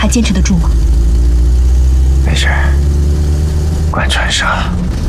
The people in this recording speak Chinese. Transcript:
坚持得住吗？ 没事，管船上。